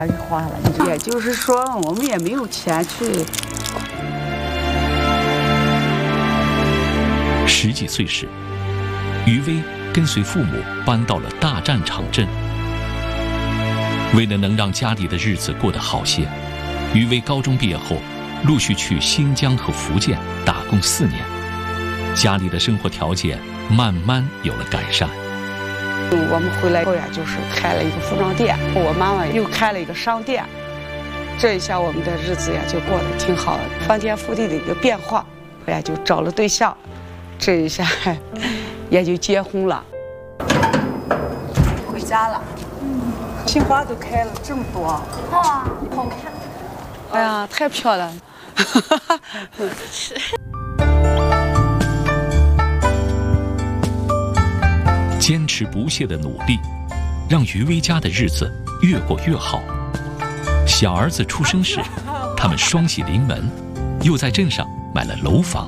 给花了。也就是说，我们也没有钱去。 10几岁时，于薇跟随父母搬到了大战场镇。为了能让家里的日子过得好些，于薇高中毕业后，陆续去新疆和福建打工4年，家里的生活条件慢慢有了改善。 我们回来后呀，就是开了一个服装店，我妈妈又开了一个商店，这一下我们的日子呀就过得挺好的，翻天覆地的一个变化。后来就找了对象，这一下也就结婚了，回家了。杏花都开了这么多， 哇，好看！ 哎呀，太漂亮了。 坚持不懈的努力，让于薇家的日子越过越好。小儿子出生时，他们双喜临门，又在镇上买了楼房。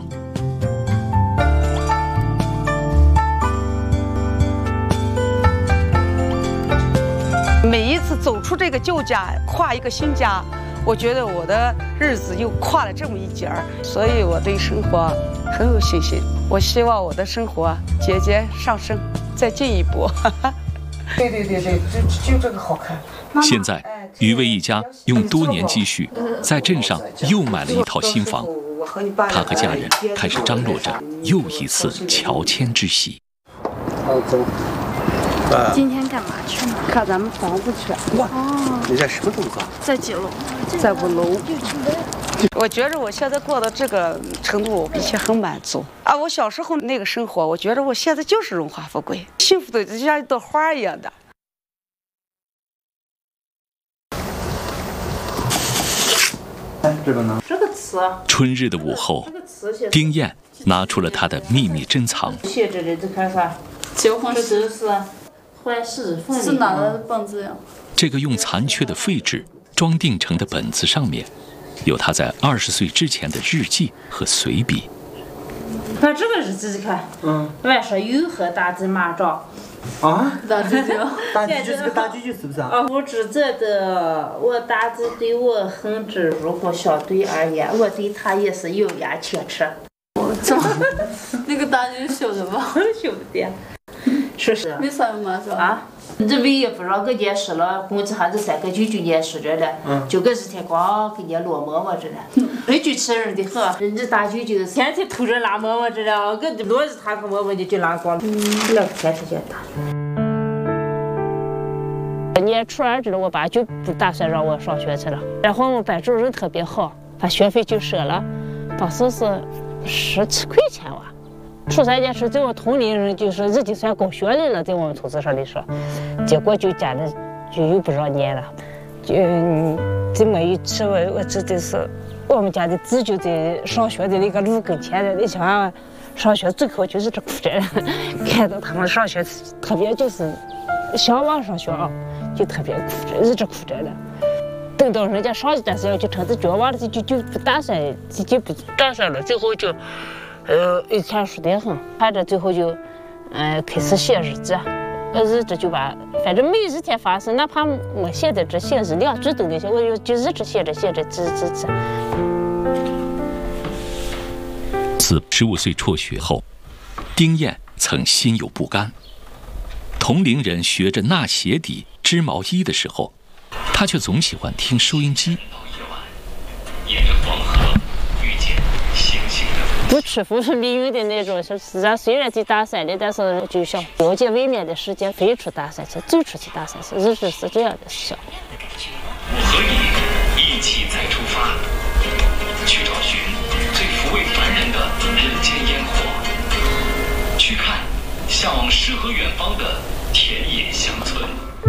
每一次走出这个旧家，跨一个新家，我觉得我的日子又跨了这么一截儿，所以我对生活很有信心。我希望我的生活节节上升，再进一步。对，就这个好看。 现在，于薇一家用多年积蓄，在镇上又买了一套新房。他和家人开始张罗着又一次乔迁之喜。 好，走。 今天干嘛去呢？ 看咱们房子去。 哇，你在什么东西？ 在几楼？ 在5楼。我觉着我现在过到这个程度，我并且很满足啊！我小时候那个生活，我觉着我现在就是荣华富贵，幸福的就像一朵花一样的。 这个呢？ 这个词。 春日的午后，丁燕拿出了她的秘密珍藏。 写着的，这看啥？结婚时是坏事，是哪个本子呀？ 这个用残缺的废纸装订成的本子上面，有他在20岁之前的日记和随笔。 看这个日记，看，晚上又和大姐骂仗。 啊？ 大姐姐， 大姐姐是个大舅舅是不是啊？ 我只觉得我大姐对我很知，如果相对而言，我对她也是有牙切齿。 怎么？那个大姐晓得吧？ 晓得。说是为啥要骂是吧？ 啊，这边也不让给人使了，工资还是3个99年使着的，就个日天光给人落馍馍着的，人就吃人的很，人家大舅舅天天偷着拉馍馍着的，个落日他个馍馍就拉光了，那个天天打。念初2了，我爸就不打算让我上学去了，然后我们班主任特别好，把学费就赊了，当时是17块钱哇。初3年时，在我同龄人就是已经算高学历了，在我们村子上来说，结果就家里就又不让念了，就这么一吃，我指的是我们家的字就在上学的那个路跟前的，你想上学最后就是这哭着，看到他们上学特别就是向往上学啊，就特别哭着，一直哭着的。等到人家上一段时间就成子绝望了，就不打算，就不打算了，最后就。一看书得很，看着最后就，开始写日记，日志就把，反正每一天发生，哪怕没写的只写1-2句都那些，我就一直写着，记。 自15岁辍学后，丁燕曾心有不甘。同龄人学着纳鞋底、织毛衣的时候，她却总喜欢听收音机。 不屈服命运的那种，是虽然在大山里，但是就想了解外面的世界，飞出大山去，走出去大山去，日子是这样的想。 我和你一起再出发，去找寻最抚慰凡人的人间烟火，去看向往诗和远方的田野乡村。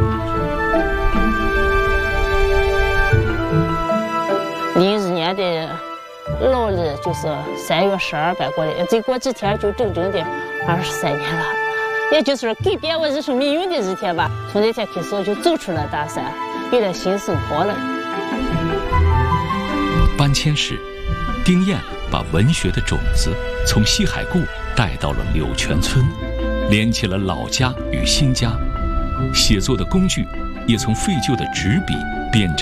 01年的农历就是3月12搬过来，再过几天就整整的23年了，也就是改变我人生命运的一天吧。从那天开始，我就走出了大山，有点新生活了。 搬迁时，丁燕把文学的种子从西海固带到了柳泉村，连起了老家与新家。写作的工具也从废旧的纸笔变成